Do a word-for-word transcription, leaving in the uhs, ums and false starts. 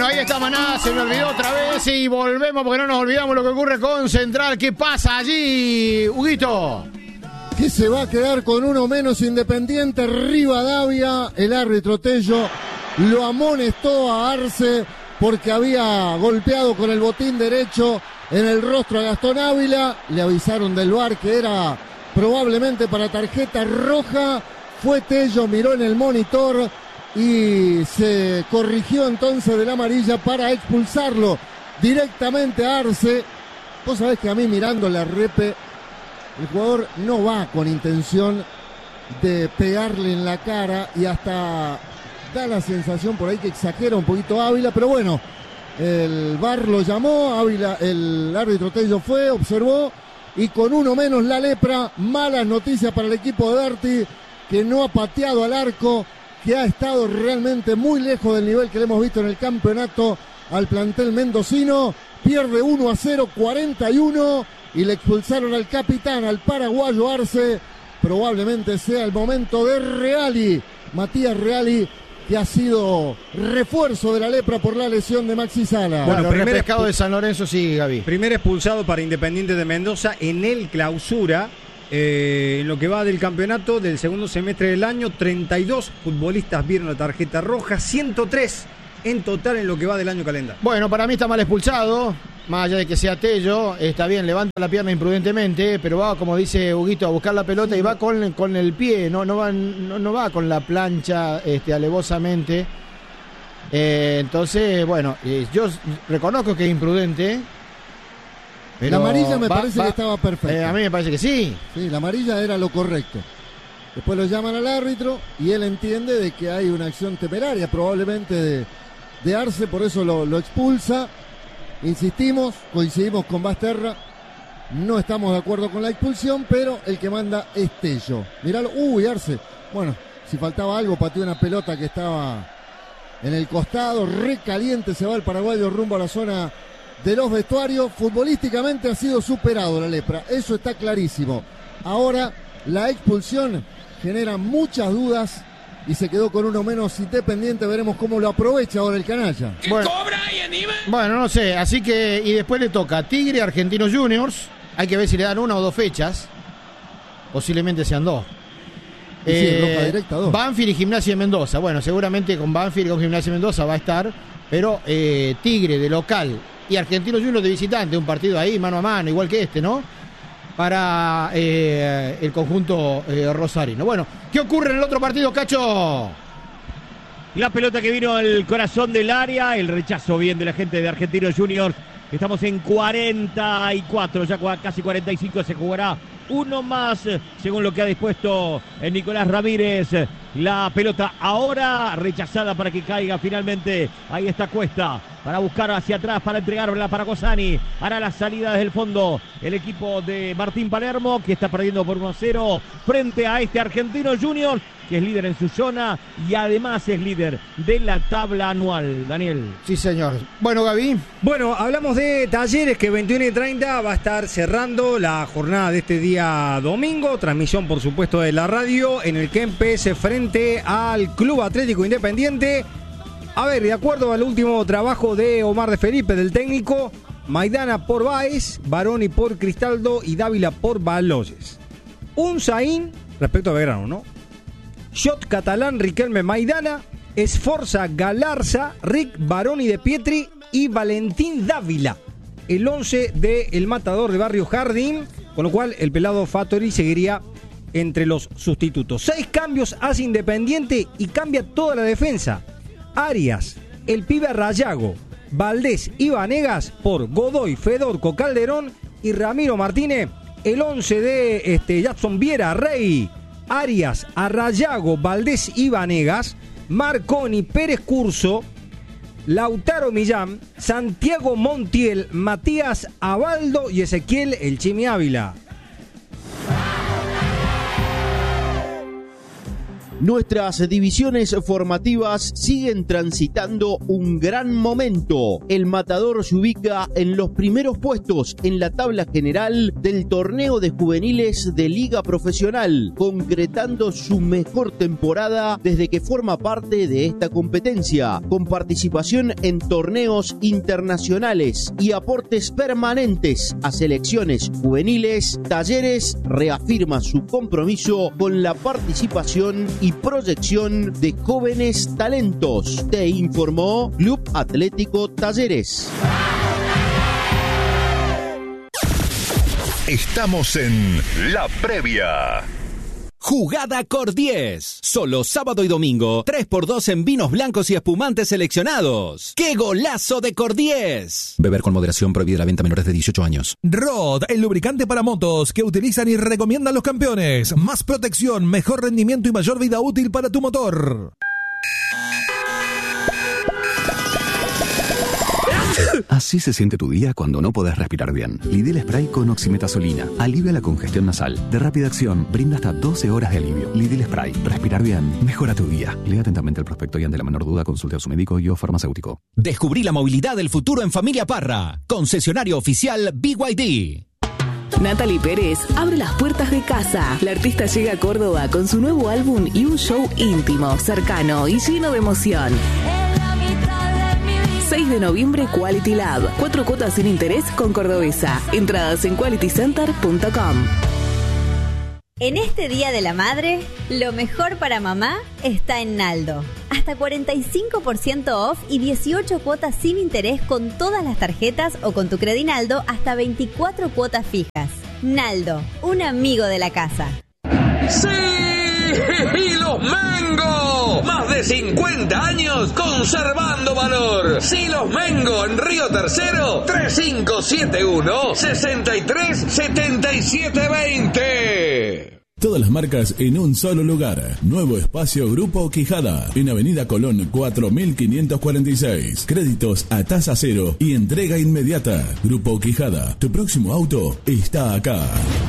Bueno, ahí está Maná, se me olvidó otra vez y volvemos porque no nos olvidamos lo que ocurre con Central. ¿Qué pasa allí, Huguito? Que se va a quedar con uno menos Independiente. Rivadavia, el árbitro Tello lo amonestó a Arce porque había golpeado con el botín derecho en el rostro a Gastón Ávila. Le avisaron del V A R que era probablemente para tarjeta roja. Fue Tello, miró en el monitor y se corrigió entonces de la amarilla para expulsarlo directamente a Arce. Vos sabés que a mí mirando la repe, el jugador no va con intención de pegarle en la cara y hasta da la sensación por ahí que exagera un poquito Ávila, pero bueno, el V A R lo llamó, Ávila, el árbitro Tello fue, observó y con uno menos la lepra. Malas noticias para el equipo de Berti, que no ha pateado al arco, que ha estado realmente muy lejos del nivel que le hemos visto en el campeonato al plantel mendocino. Pierde uno a cero, cuarenta y uno, y le expulsaron al capitán, al paraguayo Arce. Probablemente sea el momento de Reali, Matías Reali, que ha sido refuerzo de la lepra por la lesión de Maxi Sala. Bueno, bueno primer pescado de San Lorenzo, sí, Gaby. Primer expulsado para Independiente de Mendoza en el clausura. Eh, en lo que va del campeonato del segundo semestre del año, treinta y dos futbolistas vieron la tarjeta roja, ciento tres en total en lo que va del año calendario. Bueno, para mí está mal expulsado, más allá de que sea Tello, está bien, levanta la pierna imprudentemente, pero va, como dice Huguito, a buscar la pelota y va con, con el pie, no, no, va, no, no va con la plancha este, alevosamente. Eh, entonces, bueno, eh, yo reconozco que es imprudente. Pero la amarilla me va, parece va, que estaba perfecta. Eh, a mí me parece que sí. Sí, la amarilla era lo correcto. Después lo llaman al árbitro y él entiende de que hay una acción temeraria, probablemente de, de Arce, por eso lo, lo expulsa. Insistimos, coincidimos con Basterra, no estamos de acuerdo con la expulsión, pero el que manda es Tello. Miralo, uy, Arce. Bueno, si faltaba algo, pateó una pelota que estaba en el costado, recaliente, se va el paraguayo rumbo a la zona de los vestuarios. Futbolísticamente ha sido superado la lepra, eso está clarísimo. Ahora la expulsión genera muchas dudas y se quedó con uno menos Independiente. Veremos cómo lo aprovecha ahora el canalla. Bueno, bueno, no sé, así que y después le toca Tigre, Argentinos Juniors. Hay que ver si le dan una o dos fechas. Posiblemente sean dos. Y sí, eh, roja directa, dos. Banfield y Gimnasia de Mendoza. Bueno, seguramente con Banfield y con Gimnasia de Mendoza va a estar, pero eh, Tigre de local y Argentinos Juniors de visitante, un partido ahí mano a mano, igual que este, ¿no? Para eh, el conjunto eh, rosarino. Bueno, ¿qué ocurre en el otro partido, Cacho? La pelota que vino al corazón del área, el rechazo bien de la gente de Argentinos Juniors. Estamos en cuarenta y cuatro, ya casi cuarenta y cinco, se jugará uno más, según lo que ha dispuesto el Nicolás Ramírez. La pelota ahora rechazada para que caiga finalmente. Ahí está Cuesta para buscar hacia atrás, para entregarla para Gosani. Hará la salida desde el fondo el equipo de Martín Palermo, que está perdiendo por uno a cero frente a este Argentino Junior, que es líder en su zona y además es líder de la tabla anual. Daniel. Sí, señor. Bueno, Gaby. Bueno, hablamos de Talleres, que veintiuno y treinta va a estar cerrando la jornada de este día domingo. Transmisión, por supuesto, de la radio, en el Kempes frente al Club Atlético Independiente. A ver, de acuerdo al último trabajo de Omar de Felipe, del técnico, Maidana por Báez, Baroni por Cristaldo y Dávila por Baloyes. Un Zain, respecto a Belgrano, ¿no? Shot Catalán, Riquelme, Maidana, Esforza, Galarza, Rick, Baroni de Pietri y Valentín Dávila. El once de el matador de Barrio Jardín, con lo cual el pelado Fattori seguiría entre los sustitutos. Seis cambios hace Independiente y cambia toda la defensa. Arias, el pibe Rayago, Valdés y Vanegas por Godoy, Fedorco, Calderón y Ramiro Martínez. El once de este, Jackson Viera, Rey, Arias, Arrayago, Valdés y Vanegas, Marconi, Pérez Curso, Lautaro Millán, Santiago Montiel, Matías Abaldo y Ezequiel El Chimi Ávila. Nuestras divisiones formativas siguen transitando un gran momento. El Matador se ubica en los primeros puestos en la tabla general del torneo de juveniles de Liga Profesional, concretando su mejor temporada desde que forma parte de esta competencia, con participación en torneos internacionales y aportes permanentes a selecciones juveniles. Talleres reafirma su compromiso con la participación y proyección de jóvenes talentos. Te informó Club Atlético Talleres. Estamos en La Previa. Jugada Cor diez. Solo sábado y domingo, tres por dos en vinos blancos y espumantes seleccionados. ¡Qué golazo de Cor diez! Beber con moderación, prohibida la venta a menores de dieciocho años. Rod, el lubricante para motos que utilizan y recomiendan los campeones. Más protección, mejor rendimiento y mayor vida útil para tu motor. Así se siente tu día cuando no podés respirar bien. Lidl Spray con oximetazolina alivia la congestión nasal. De rápida acción, brinda hasta doce horas de alivio. Lidl Spray. Respirar bien. Mejora tu día. Lea atentamente el prospecto y ante la menor duda consulte a su médico y o farmacéutico. Descubrí la movilidad del futuro en Familia Parra. Concesionario oficial B Y D. Natalie Pérez abre las puertas de casa. La artista llega a Córdoba con su nuevo álbum y un show íntimo, cercano y lleno de emoción. seis de noviembre, Quality Lab. Cuatro cuotas sin interés con Cordobesa. Entradas en quality center punto com. En este Día de la Madre, lo mejor para mamá está en Naldo. Hasta cuarenta y cinco por ciento off y dieciocho cuotas sin interés con todas las tarjetas o con tu Credinaldo hasta veinticuatro cuotas fijas. Naldo, un amigo de la casa. ¡Sí! ¡Y los Mengo! Más de cincuenta años conservando valor. Silos Mengo en Río Tercero, tres cinco siete uno, seis tres siete siete dos cero. Todas las marcas en un solo lugar. Nuevo espacio Grupo Quijada en Avenida Colón cuatro mil quinientos cuarenta y seis. Créditos a tasa cero y entrega inmediata. Grupo Quijada, tu próximo auto está acá.